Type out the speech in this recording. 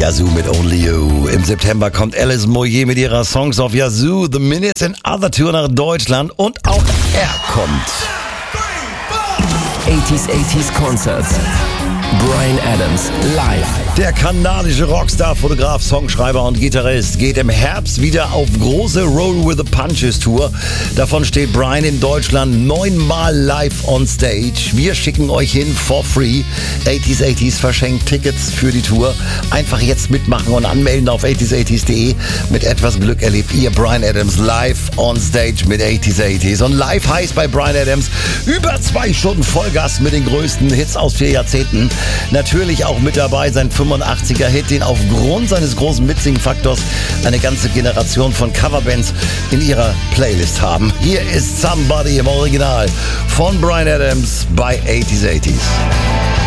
Yazoo mit Only You. Im September kommt Alice Moyer mit ihrer Songs of Yazoo, The Minutes and Other Tour nach Deutschland und auch er kommt. 80s Concerts. Bryan Adams live. Der kanadische Rockstar, Fotograf, Songschreiber und Gitarrist geht im Herbst wieder auf große Roll with the Punches Tour. Davon steht Bryan in Deutschland 9-mal live on stage. Wir schicken euch hin for free. 80s verschenkt Tickets für die Tour. Einfach jetzt mitmachen und anmelden auf 80s80s.de. Mit etwas Glück erlebt ihr Bryan Adams live on stage mit 80s. Und live heißt bei Bryan Adams über 2 Stunden Vollgas mit den größten Hits aus 4 Jahrzehnten. Natürlich auch mit dabei sein 85er-Hit, den aufgrund seines großen Mitsingen-Faktors eine ganze Generation von Coverbands in ihrer Playlist haben. Hier ist Somebody im Original von Bryan Adams bei 80s.